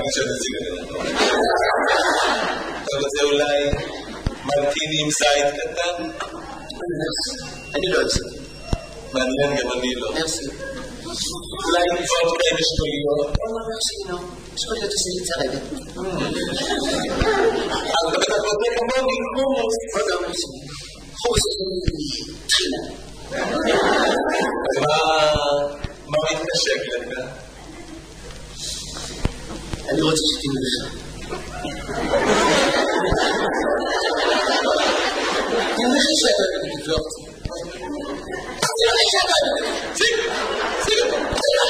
נשאר את סיגריה. אתה רוצה אולי מרטיני עם זית קטן? אני לא אצא. מעניין, גם אני לא. מרסי. אולי וודקה עם אשכוליות? מרסי, לא. אשכוליות עושה לי צרדת. אז אתה בטח רוצה כמוני חומוס. לא, מרסי. חומוס עושה לי תחינה. אז מה מתנשק לך? אני רוצה שתינו לך. אני אומר לך שאתה תבלוק אותי. אני אומר לך שאתה תבלוק אותי.